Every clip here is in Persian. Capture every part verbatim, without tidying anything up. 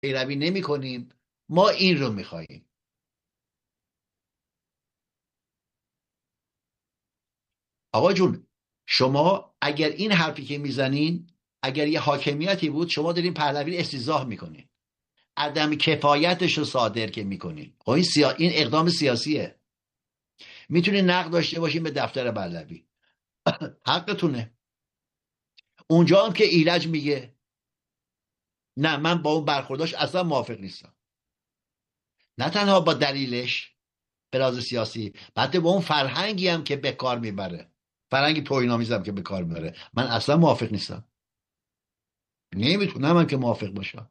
پیروی نمی کنیم، ما این رو میخواییم. آقا جون، شما اگر این حرفی که میزنین اگر یه حاکمیتی بود، شما دارین پهلوی استیضاح میکنین، عدم کفایتش رو صادر که میکنین. خب این, سیا... این اقدام سیاسیه. میتونین نقد داشته باشین به دفتر پهلوی، حقتونه. اونجا هم که ایرج میگه نه من با اون برخورداش اصلا موافق نیستم، نه تنها با دلیلش به لحاظ سیاسی، بلکه با اون فرهنگی هم که به کار میبره، فرهنگی توهین‌آمیز هم که به کار میبره، من اصلا موافق نیستم. نمیتونم من که موافق باشم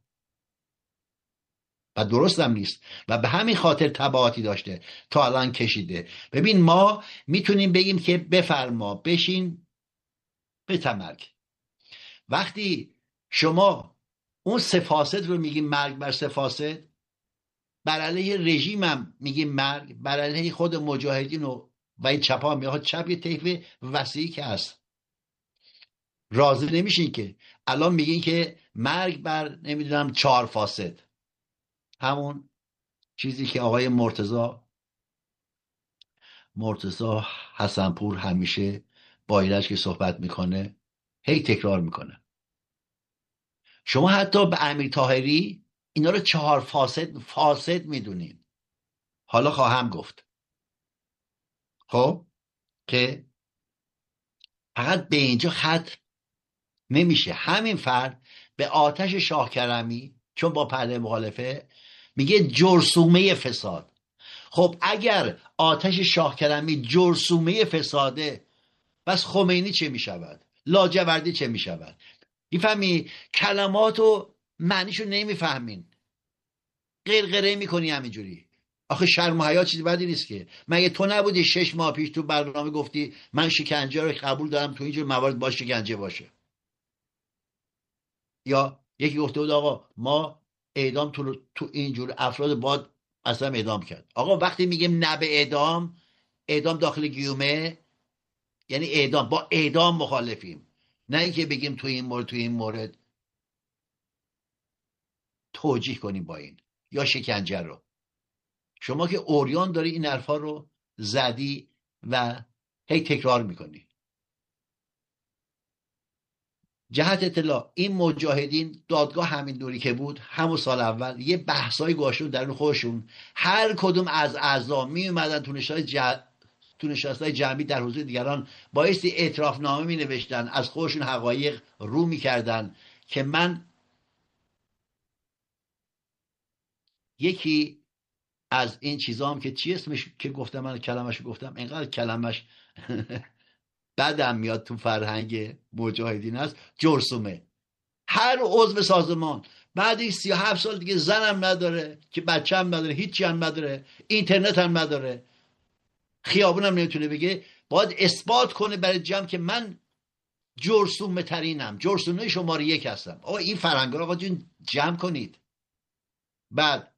و درستم نیست و به همین خاطر تبعاتی داشته تا الان کشیده. ببین ما میتونیم بگیم که بفرما بشین به تمرگ. وقتی شما اون سفاسد رو میگیم مرگ بر سفاسد، بر علیه رژیمم میگیم مرگ، بر علیه خود مجاهدین و و این چپا میاد. چپ یه طیف وسیعی که هست، راضی نمیشین که الان میگین که مرگ بر نمیدونم چهار فاسد، همون چیزی که آقای مرتضی مرتضی حسنپور همیشه با ایرج که صحبت میکنه هی تکرار میکنه. شما حتی به امیر طاهری اینا رو چهار فاسد فاسد میدونین. حالا خواهم گفت خب که فقط به اینجا خط نمیشه. همین فرد به آتش شاه کرمی چون با پهلوی مخالفه میگه جرثومه فساد. خب اگر آتش شاه کرمی جرثومه فساده، بس خمینی چه میشود؟ لاجوردی چه میشود؟ میفهمی؟ کلمات و معنیشو نمیفهمین، قرقره میکنی همینجوری. آخه شرم و حیا چیزی بدی نیست که. مگه تو نبودی شش ماه پیش تو برنامه گفتی من شکنجه رو قبول دارم، تو اینجور موارد باید شکنجه باشه؟ یا یکی گفته بود آقا ما اعدام تو, تو اینجور افراد باید اصلا اعدام کرد. آقا وقتی میگیم نه به اعدام، اعدام داخل گیومه یعنی اعدام، با اعدام مخالفیم، نه اینکه بگیم تو این مورد تو این مورد توجیه کنیم با این یا شکنجه رو. شما که اوریان داری این حرفا رو زدی و هی تکرار میکنی. جهت اطلاع، این مجاهدین دادگاه همین دوری که بود همون سال اول یه بحثای گاشون در خودشون، هر کدوم از اعضا می اومدن تو نشست ج... تو نشستای جمعی در حضور دیگران بایستی اعتراف نامه می نوشتن، از خودشون حقایق رو میکردن که من یکی از این چیزا هم که چی اسمش که گفتم، من کلمش گفتم اینقدر کلمش بعدم میاد تو فرهنگ مجاهدین است، جرثومه. هر عضو سازمان بعد سی و هفت سال دیگه زنم نداره که بچه هم نداره، هیچی هم نداره، اینترنت هم نداره، خیابون هم نمیتونه بگه، باید اثبات کنه برای جمع که من جرثومه ترینم، جرثومه شماره یک هستم. آقا این فرهنگ رو آقا جون جمع کنید. بعد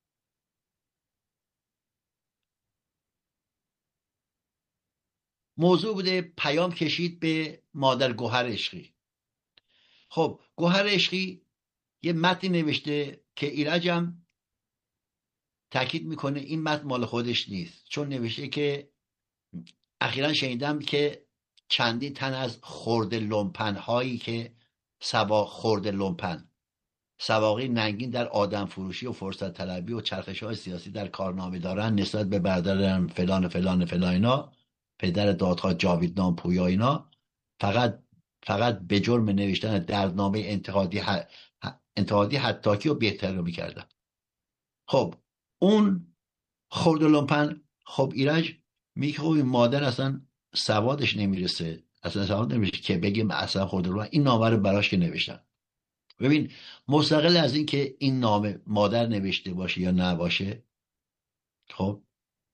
موضوع بوده پیام کشید به مادر گوهر عشقی. خب گوهر عشقی یه متنی نوشته که ایرجم تاکید میکنه این متن مال خودش نیست، چون نوشته که اخیراً شنیدم که چندین تن از خرد لومپن هایی که سوا خرد لومپن سواقی ننگین در آدم فروشی و فرصت طلبی و چرخش های سیاسی در کارنامه دارن نسبت به برادرم فلان فلان فلان اینا، پدر دادخواه جاویدنام پویا اینا، فقط فقط به جرم نوشتن دردنامه انتقادی ح... انتقادی حتاکی و بی‌احترامی کردن. خب اون خرد لومپن، خب ایرج میگه خب این مادر اصلا سوادش نمیرسه، اصلا سواد نمیشه که بگیم اصلا خرد لومپن این نامه رو براش که نوشتن. ببین مستقل از این که این نامه مادر نوشته باشه یا نباشه، خب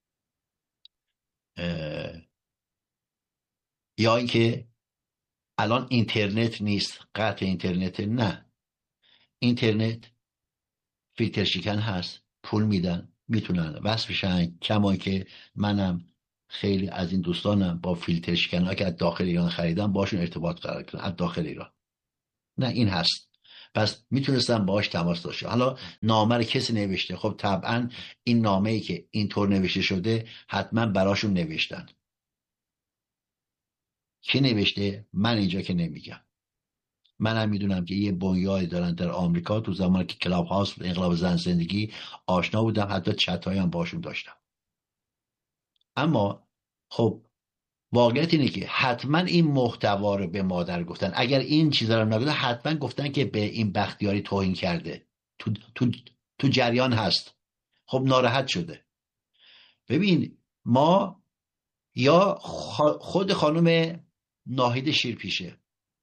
یا اینکه الان اینترنت نیست، قطع اینترنت، نه اینترنت فیلتر شکن هست، پول میدن میتونن وصل بشن. کما که منم خیلی از این دوستانم با فیلتر شکن ها که از داخل ایران خریدم باشون ارتباط قرار کردم از داخل ایران. نه این هست پس میتونستم باهاش تماس داشته. حالا نامه رو کسی نوشته، خب طبعا این نامه ای که اینطور نوشته شده حتما براشون نوشتن. کی نوشته من اینجا که نمیگم. منم میدونم که یه بنیادی دارن در آمریکا. تو زمانی که کلاب هاوس انقلاب زن زندگی آشنا بودم، حتی چتایی هم باشون داشتم. اما خب واقعیت اینه که حتما این محتوا رو به مادر گفتن. اگر این چیزا رو نگفتن حتما گفتن که به این بختیاری توهین کرده، تو تو تو جریان هست. خب ناراحت شده. ببین ما یا خود خانم ناهید شیرپیشه،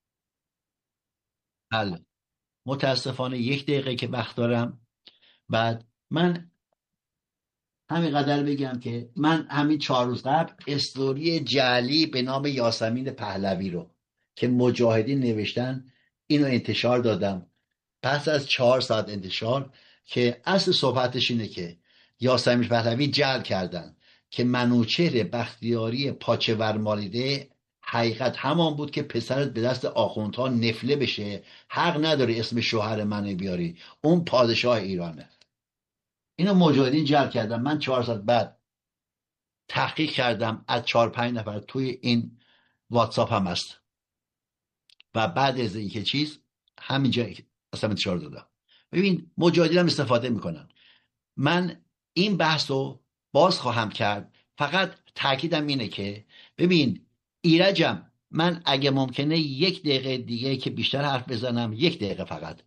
بله متاسفانه یک دقیقه که وقت دارم، بعد من همین قدر بگم که من همین چهار روز قبل استوری جعلی به نام یاسمین پهلوی رو که مجاهدین نوشتن اینو انتشار دادم. پس از چهار ساعت انتشار که اصل صحبتش اینه که یاسمین پهلوی جعل کردن که منوچهر بختیاری پاچه ورمالیده حقیقت همان بود که پسرت به دست آخوندها نفله بشه، حق نداری اسم شوهر منو بیاری، اون پادشاه ایرانه. اینو مجاهدین جعل کردن. من چهار ساعت بعد تحقیق کردم، از چهار پنج نفر توی این واتساپ هم هست و بعد از اینکه چیز همینجا اصلا انتشار دادم. ببین مجاهدین هم استفاده میکنن. من این بحث رو باز خواهم کرد، فقط تاکیدم اینه که ببین ایرجم، من اگه ممکنه یک دقیقه دیگه که بیشتر حرف بزنم، یک دقیقه فقط.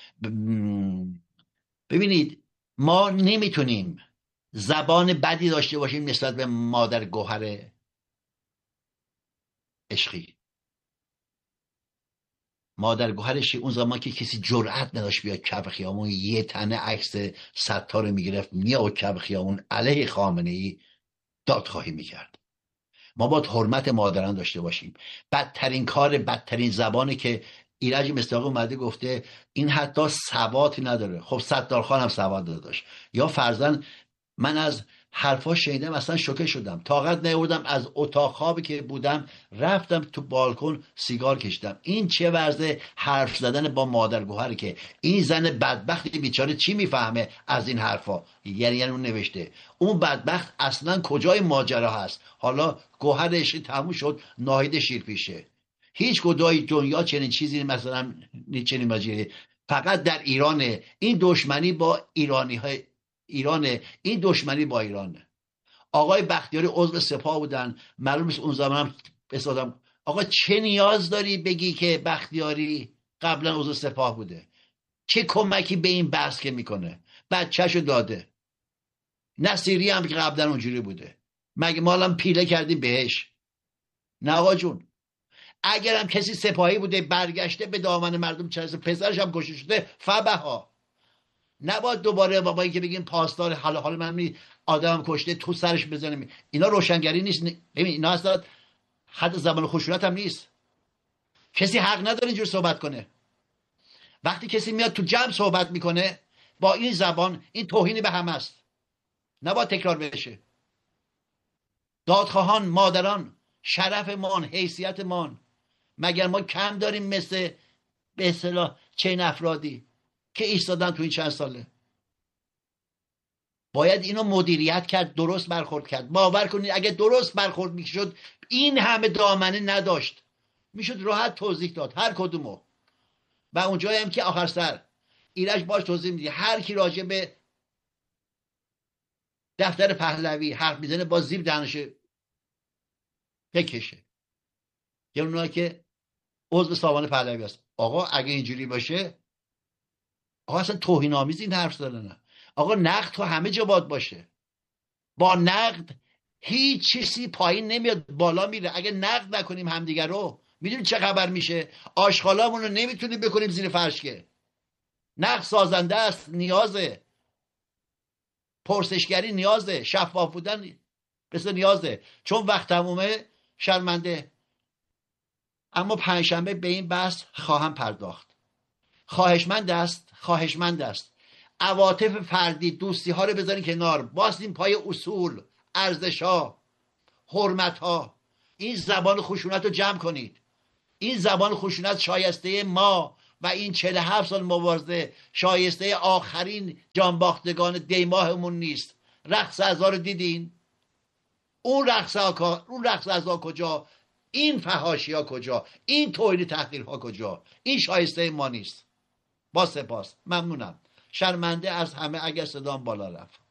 ببینید ما نمیتونیم زبان بدی داشته باشیم نسبت به مادر گوهر عشقی. مادر گوهر عشقی اون زمان که کسی جرأت نداشت بیاد کف خیابون یه تنه عکس ستار رو میگرفت میاد کف خیابون علیه خامنه‌ای دادخواهی میکرد. ما باید حرمت مادران داشته باشیم. بدترین کار، بدترین زبانی که ایرج مصداقی اومده گفته این حتی سوادی نداره. خب ستار خان هم سواد داشت. یا فرضاً من از حرفاش شنیدم اصلا شوکه شدم، طاقت نیاوردم، از اتاق خوابی که بودم رفتم تو بالکن سیگار کشیدم. این چه ورزه حرف زدن با مادر گوهر که این زن بدبختی بیچاره چی میفهمه از این حرفا؟ یعنی یعنی اون نوشته اون بدبخت اصلا کجای ماجرا هست؟ حالا گوهر عشقی تموم شد، ناهید شیرپیشه. هیچ کدای دنیا چنین چیزی مثلا چنین ماجرا فقط در ایرانه. این دشمنی با ایرانی های ایرانه، این دشمنی با ایرانه. آقای بختیاری عضو سپاه بودن، معلوم است اون زمان هم بسادم. آقا چه نیاز داری بگی که بختیاری قبلا عضو سپاه بوده؟ چه کمکی به این بحث که میکنه؟ بچهشو داده. نصیری هم که قبلا اونجوری بوده، مگه ما الان پیله کردیم بهش؟ نه آقا جون. اگرم کسی سپاهی بوده برگشته به دامن مردم چرس، پسرش هم کشته شده، فبها. نباید دوباره بابایی که بگیم پاسدار حال حال من می آدم کشته تو سرش بزنیم. اینا روشنگری نیست. ببین اینا اصلا حد زبان خشونت هم نیست. کسی حق نداره اینجور صحبت کنه. وقتی کسی میاد تو جمع صحبت میکنه با این زبان، این توهینی به همه است، نباید تکرار بشه. دادخواهان، مادران، شرفمان، حیثیتمان، مگر ما کم داریم مثل به اصطلاح چین افرادی که ایستادن تو این چند ساله؟ باید اینو مدیریت کرد، درست برخورد کرد. باور کنید اگه درست برخورد میشد این همه دامنه نداشت، میشد راحت توضیح داد هر کدومو. و اونجایی هم که آخر سر ایرج باش توضیح میدی هر کی راجع به دفتر پهلوی حرف میزنه با زیب دهنش بکشه. یا اونایی که عضو سازمان پهلوی هست. آقا اگه اینجوری باشه، آقا اصلا توهین آمیز این حرف زدنه. آقا نقد تو همه جا باید باشه. با نقد هیچ چیزی پایین نمیاد، بالا میره. اگه نقد نکنیم همدیگر رو، میدونی چه خبر میشه؟ آشغالامون رو نمیتونیم بکنیم زیر فرش. که نقد سازنده است، نیازه. پرسشگری نیازه، شفاف بودن بس نیازه. چون وقت تمومه شرمنده. اما پنجشنبه به این بحث خواهم پرداخت. خواهشمند است، خواهشمند است عواطف فردی، دوستی ها رو بذارین کنار، باسین پای اصول، ارزش ها، حرمت ها. این زبان خشونت رو جمع کنید. این زبان خشونت شایسته ما و این چهل و هفت سال مبارزه شایسته آخرین جانباختگان دیماهمون نیست؟ رقص عزا رو دیدین؟ اون رقص ها اون رقص عزا کجا؟ این فحاشی ها کجا؟ این توهین تحقیر ها کجا؟ این شایسته ما نیست. با سپاس، ممنونم. شرمنده از همه اگر صدام بالا رفت.